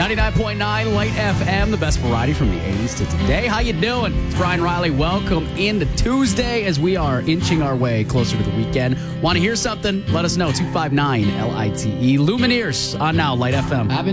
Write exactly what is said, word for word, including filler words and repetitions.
ninety-nine point nine Light F M, the best variety from the eighties to today. How you doing? It's Brian Riley. Welcome into Tuesday as we are inching our way closer to the weekend. Want to hear something? Let us know. two five nine L I T E. Lumineers on now, Light F M. I've been